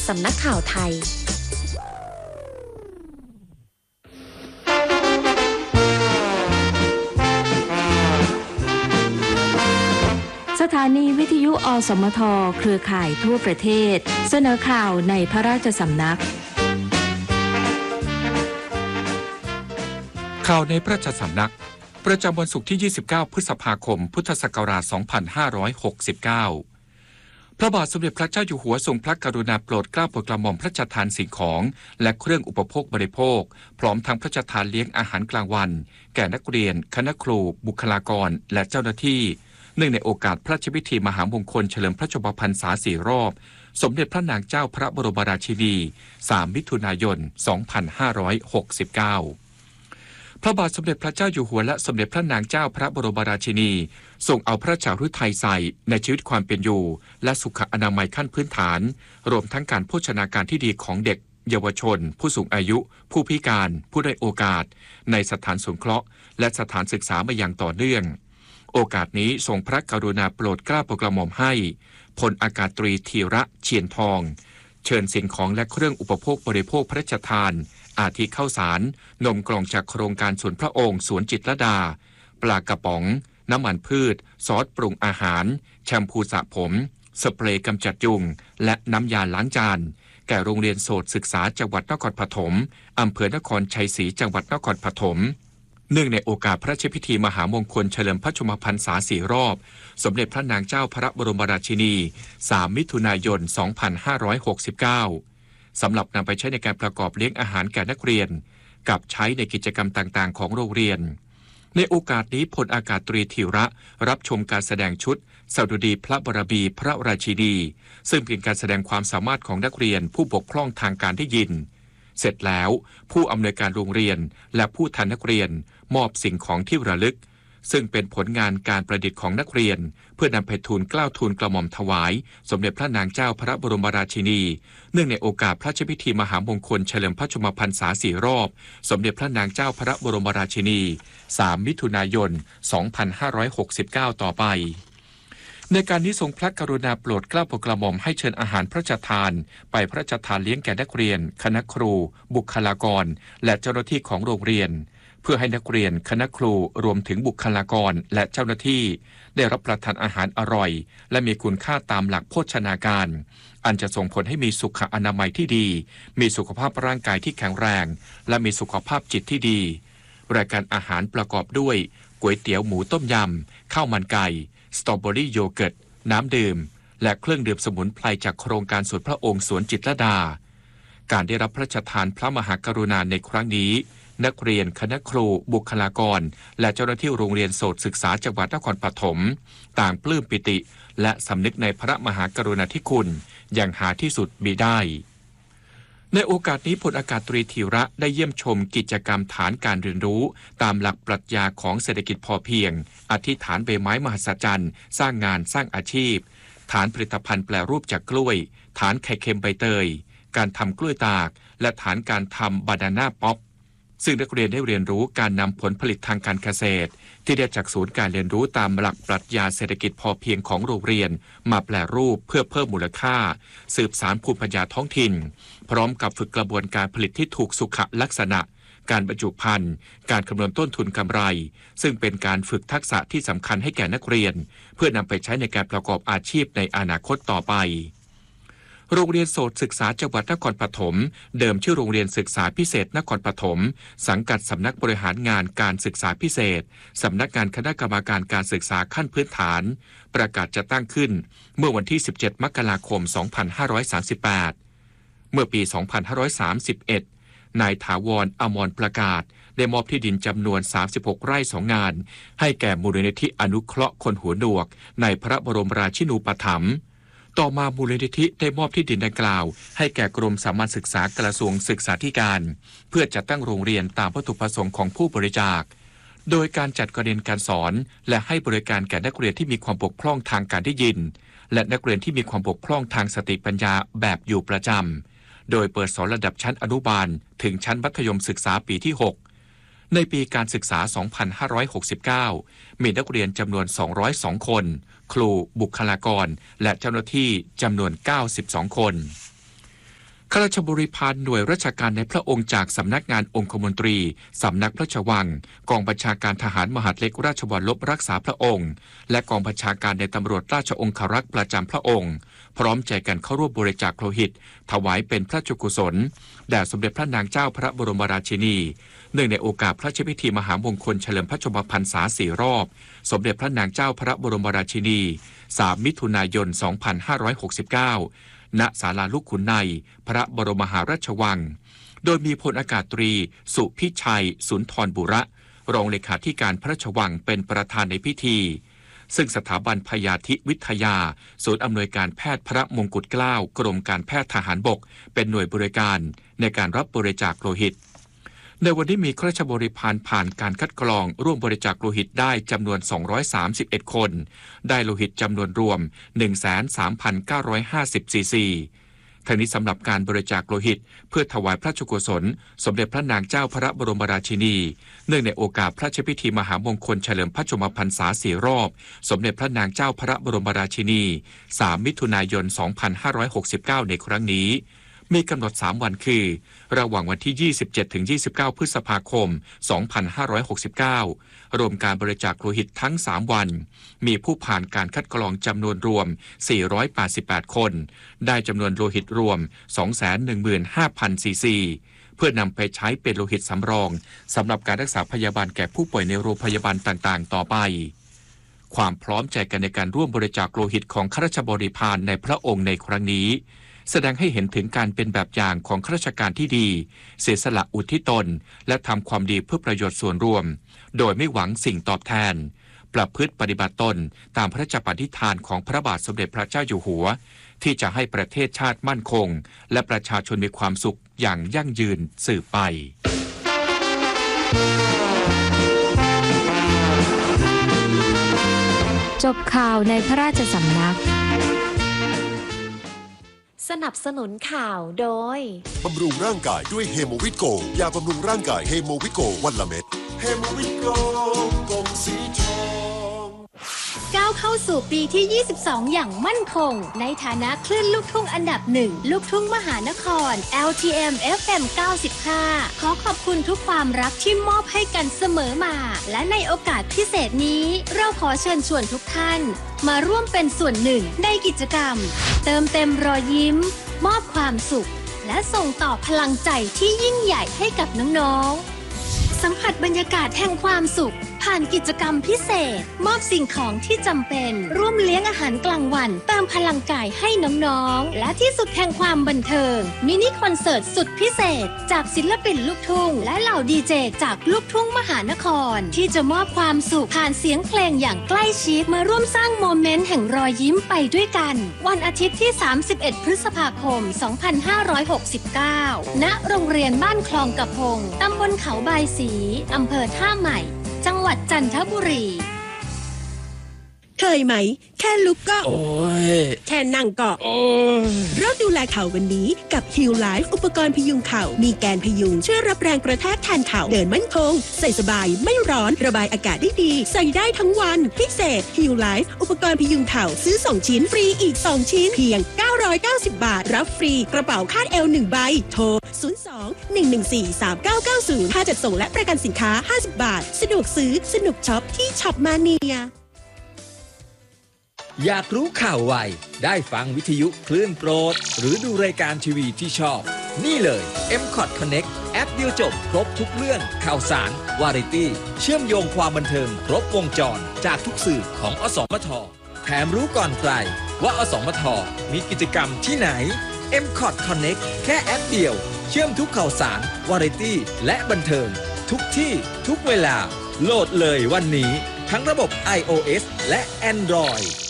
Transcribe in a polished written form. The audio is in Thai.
สำนักข่าวไทยสถานีวิทยุอสมทเครือข่ายทั่วประเทศเสนอข่าวในพระราชสำนักข่าวในพระราชสำนักประจำวันศุกร์ที่ 29 พฤษภาคม พุทธศักราช 2569 พระบาทสมเด็จพระเจ้าอยู่หัวทรงพระกรุณาโปรดเกล้าโปรดกระหม่อมพระราชทานสิ่งของและเครื่องอุปโภคบริโภคพร้อมทั้งพระราชทานเลี้ยงอาหารกลางวันแก่นักเรียนคณะครูบุคลากรและเจ้าหน้าที่เนื่องในโอกาสพระราชพิธีมหามงคลเฉลิมพระชนมพรรษา4 รอบสมเด็จพระนางเจ้าพระบรมราชินี3 มิถุนายน 2569พระบาทสมเด็จพระเจ้าอยู่หัวและสมเด็จพระนางเจ้าพระบรมราชินีทรงเอาพระราชฤทัยใส่ในชีวิตความเป็นอยู่และสุขอนามัยขั้นพื้นฐานรวมทั้งการโภชนาการที่ดีของเด็กเยาวชนผู้สูงอายุผู้พิการผู้ด้อยโอกาสในสถานสงเคราะห์และสถานศึกษามาอย่างต่อเนื่องโอกาสนี้ทรงพระกรุณาโปรดเกล้าโปรดกระหม่อมให้พลอากาศตรีธีระเชียนทองเชิญสิ่งของและเครื่องอุปโภคบริโภคพระราชทานอาทิข้าวสารนมกล่องจากโครงการสวนพระองค์สวนจิตรลดาปลากระป๋องน้ำมันพืชซอสปรุงอาหารแชมพูสระผมสเปรย์กำจัดยุงและน้ำยาล้างจานแก่โรงเรียนโสตศึกษาจังหวัดนครปฐมอำเภอนครชัยศรีจังหวัดนครปฐมเนื่องในโอกาสพระราชพิธีมหามงคลเฉลิมพระชนมพรรษา4 รอบสมเด็จพระนางเจ้าพระบรมราชินี3 มิถุนายน 2569สำหรับนำไปใช้ในการประกอบเลี้ยงอาหารแก่นักเรียนกับใช้ในกิจกรรมต่างๆของโรงเรียนในโอกาสนี้พลอากาศตรีธีระรับชมการแสดงชุดสดุดีพระบารมีพระราชินีซึ่งเป็นการแสดงความสามารถของนักเรียนผู้บกพร่องทางการได้ยินเสร็จแล้วผู้อำนวยการโรงเรียนและผู้แทนนักเรียนมอบสิ่งของที่ระลึกซึ่งเป็นผลงานการประดิษฐ์ของนักเรียนเพื่อนำไปทูลเกล้าทูลกระหม่อมถวายสมเด็จพระนางเจ้าพระบรมราชินีเนื่องในโอกาสพระราชพิธีมหามงคลเฉลิมพระชนมพรรษา4 รอบสมเด็จพระนางเจ้าพระบรมราชินี3 มิถุนายน 2569 ต่อไปในการนี้ทรงพระกรุณาโปรดเกล้าโปรดกระหม่อมให้เชิญอาหารพระราชทานไปพระราชทานเลี้ยงแก่นักเรียนคณะครูบุคลากรและเจ้าหน้าที่ของโรงเรียนเพื่อให้นักเรียนคณะครูรวมถึงบุคลากรและเจ้าหน้าที่ได้รับประทานอาหารอร่อยและมีคุณค่าตามหลักโภชนาการอันจะส่งผลให้มีสุขอนามัยที่ดีมีสุขภาพร่างกายที่แข็งแรงและมีสุขภาพจิตที่ดีรายการอาหารประกอบด้วยก๋วยเตี๋ยวหมูต้มยำข้าวมันไก่สตรอเบอรี่โยเกิร์ตน้ำดื่มและเครื่องดื่มสมุนไพรจากโครงการสวนพระองค์สวนจิตรลดาการได้รับพระราชทานพระมหากรุณาในครั้งนี้นักเรียนคณะครูบุคลากรและเจ้าหน้าที่โรงเรียนโสตศึกษาจังหวัดนครปฐมต่างปลื้มปิติและสำนึกในพระมหากรุณาธิคุณอย่างหาที่สุดมิได้ในโอกาสนี้พลอากาศตรีธีระได้เยี่ยมชมกิจกรรมฐานการเรียนรู้ตามหลักปรัชญาของเศรษฐกิจพอเพียงอธิษฐานใบไม้มหัศจรรย์สร้างงานสร้างอาชีพฐานผลิตภัณฑ์แปรรูปจากกล้วยฐานไข่เค็มใบเตยการทำกล้วยตากและฐานการทำบานาน่าป๊อปซึ่งนักเรียนได้เรียนรู้การนำผลผลิตทางการเกษตรที่ได้จากศูนย์การเรียนรู้ตามหลักปรัชญาเศรษฐกิจพอเพียงของโรงเรียนมาแปรรูปเพื่อเพิ่มมูลค่าสืบสานภูมิปัญญาท้องถิ่นพร้อมกับฝึกกระบวนการผลิตที่ถูกสุขลักษณะการบรรจุภัณฑ์การคำนวณต้นทุนกำไรซึ่งเป็นการฝึกทักษะที่สำคัญให้แก่นักเรียนเพื่อนำไปใช้ในการประกอบอาชีพในอนาคตต่อไปโรงเรียนโสตศึกษาจังหวัดนครปฐมเดิมชื่อโรงเรียนศึกษาพิเศษนครปฐมสังกัดสำนักบริหารงานการศึกษาพิเศษสำนักงานคณะกรรมการการศึกษาขั้นพื้นฐานประกาศจะตั้งขึ้นเมื่อวันที่17 มกราคม 2538เมื่อปี 2531นายถาวรอมรประกาศได้มอบที่ดินจำนวน36 ไร่2 งานให้แก่มูลนิธิอนุเคราะห์คนหูหนวกในพระบรมราชินูปถัมภ์ต่อมามูลนิธิได้มอบที่ดินดังกล่าวให้แก่กรมสามัญศึกษากระทรวงศึกษาธิการเพื่อจัดตั้งโรงเรียนตามวัตถุประสงค์ของผู้บริจาคโดยการจัดการเรียนการสอนและให้บริการแก่นักเรียนที่มีความบกพร่องทางการได้ยินและนักเรียนที่มีความบกพร่องทางสติปัญญาแบบอยู่ประจำโดยเปิดสอนระดับชั้นอนุบาลถึงชั้นมัธยมศึกษาปีที่ 6ในปีการศึกษา 2569 มีนักเรียนจำนวน 202 คนครูบุคลากรและเจ้าหน้าที่จำนวน 92 คนข้าราชบริพารหน่วยราชการในพระองค์จากสำนักงานองคมนตรีสำนักพระราชวังกองบัญชาการทหารมหาดเล็กราชวัลลบรักษาพระองค์และกองบัญชาการในตำรวจราชองครักษ์ประจำพระองค์พร้อมใจกันเข้าร่วมบริจาคโลหิตถวายเป็นพระราชกุศลแด่สมเด็จพระนางเจ้าพระบรมราชินีเนื่องในโอกาสพระราชพิธีมหามงคลเฉลิมพระชนมพรรษา4 รอบสมเด็จพระนางเจ้าพระบรมราชินี3 มิถุนายน 2569ณ ศาลาลูกขุนในพระบรมมหาราชวังโดยมีพลอากาศตรีสุพิชัยสุนทรบุระรองเลขาธิการพระราชวังเป็นประธานในพิธีซึ่งสถาบันพยาธิวิทยาศูนย์อำนวยการแพทย์พระมงกุฎเกล้ากรมการแพทย์ทหารบกเป็นหน่วยบริการในการรับบริจาคโลหิตในวันนี้มีข้าราชบริพารผ่านการคัดกรองร่วมบริจาคโลหิตได้จำนวน231คนได้โลหิตจำนวนรวม 13,950 ซีซีทั้งนี้สำหรับการบริจาคโลหิตเพื่อถวายพระราชกุศลสมเด็จพระนางเจ้าพระบรมราชินีเนื่องในโอกาสพระราชพิธีมหามงคลเฉลิมพระชนมพรรษา4 รอบสมเด็จพระนางเจ้าพระบรมราชินี3 มิถุนายน 2569ในครั้งนี้มีกำหนด3 วันคือระหว่างวันที่ 27 ถึง 29 พฤษภาคม 2569รวมการบริจาคโลหิตทั้ง3 วันมีผู้ผ่านการคัดกรองจำนวนรวม488คนได้จำนวนโลหิตรวม 215,000 ซีซีเพื่อนำไปใช้เป็นโลหิตสำรองสำหรับการรักษาพยาบาลแก่ผู้ป่วยในโรงพยาบาลต่างๆต่อไปความพร้อมใจกันในการร่วมบริจาคโลหิตของข้าราชบริพารในพระองค์ในครั้งนี้แสดงให้เห็นถึงการเป็นแบบอย่างของข้าราชการที่ดีเสียสละอุทิศตนและทำความดีเพื่อประโยชน์ส่วนรวมโดยไม่หวังสิ่งตอบแทนประพฤติปฏิบัติตนตามพระราชปณิธานของพระบาทสมเด็จพระเจ้าอยู่หัวที่จะให้ประเทศชาติมั่นคงและประชาชนมีความสุขอย่างยั่งยืนสืบไปจบข่าวในพระราชสำนักสนับสนุนข่าวโดยบำรุงร่างกายด้วยเฮโมวิตโกยาบำรุงร่างกายเฮโมวิตโกวันละเม็ดเฮโมวิตโกกงสีทองก้าวเข้าสู่ปีที่ 22 อย่างมั่นคงในฐานะคลื่นลูกทุ่งอันดับ1ลูกทุ่งมหานคร LTM FM 95ขอขอบคุณทุกความรักที่มอบให้กันเสมอมาและในโอกาสพิเศษนี้เราขอเชิญชวนทุกท่านมาร่วมเป็นส่วนหนึ่งในกิจกรรมเติมเต็มรอยยิ้มมอบความสุขและส่งต่อพลังใจที่ยิ่งใหญ่ให้กับน้องๆสัมผัสบรรยากาศแห่งความสุขผ่านกิจกรรมพิเศษมอบสิ่งของที่จำเป็นร่วมเลี้ยงอาหารกลางวันเติมพลังกายให้น้องๆและที่สุดแห่งความบันเทิงมินิคอนเสิร์ตสุดพิเศษจากศิลปินลูกทุ่งและเหล่าดีเจจากลูกทุ่งมหานครที่จะมอบความสุขผ่านเสียงเพลงอย่างใกล้ชิดมาร่วมสร้างโมเมนต์แห่งรอยยิ้มไปด้วยกันวันอาทิตย์ที่31 พฤษภาคม 2569 ณ โรงเรียนบ้านคลองกระพงตำบลเขาบายศรีอำเภอท่าใหม่จังหวัดจันทบุรีเคยไหมแค่ลุกก็โอ้ยแค่นั่งก็โอ้ยเราดูแลเข่าวันนี้กับ Heal Life อุปกรณ์พยุงเข่ามีแกนพยุงช่วยรับแรงกระแทกแทนเข่าเดินมั่นคงใส่สบายไม่ร้อนระบายอากาศได้ดีใส่ได้ทั้งวันพิเศษ Heal Life อุปกรณ์พยุงเข่าซื้อ2ชิ้นฟรีอีก2ชิ้นเพียง990 บาทรับฟรีกระเป๋าคาดเอว1ใบโทร02-114-3990ค่าจัดส่งและประกันสินค้า50 บาทสะดวกซื้อสนุกช็อปที่ช็อปมาเนียอยากรู้ข่าวไวได้ฟังวิทยุคลื่นโปรดหรือดูรายการทีวีที่ชอบนี่เลย M-Cot Connect แอปเดียวจบครบทุกเรื่องข่าวสารวาไรตี้เชื่อมโยงความบันเทิงครบวงจรจากทุกสื่อของอสมทแถมรู้ก่อนใครว่าอสมทมีกิจกรรมที่ไหน M-Cot Connect แค่แอปเดียวเชื่อมทุกข่าวสารวาไรตี้และบันเทิงทุกที่ทุกเวลาโหลดเลยวันนี้ทั้งระบบ iOS และ Android